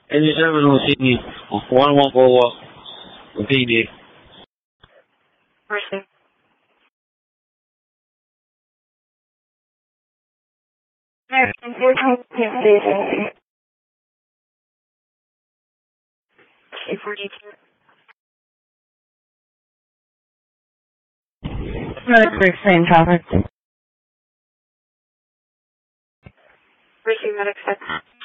87 on Sydney. 1141 PD. Mercy. American 4.2. 42. Medic same traffic. Mercy, medic 7.